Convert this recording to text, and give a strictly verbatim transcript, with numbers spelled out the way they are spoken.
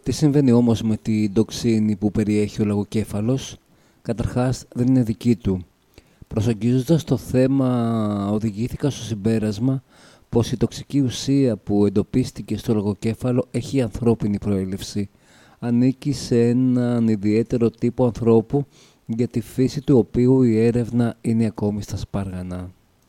Τι συμβαίνει όμως με την τοξίνη που περιέχει ο λαγοκέφαλος? Καταρχάς, δεν είναι δική του. Προσεγγίζοντας το θέμα, οδηγήθηκα στο συμπέρασμα πως η τοξική ουσία που εντοπίστηκε στο λαγοκέφαλο έχει ανθρώπινη προέλευση. Ανήκει σε έναν ιδιαίτερο τύπο ανθρώπου, για τη φύση του οποίου η έρευνα είναι ακόμη στα σπάργανα.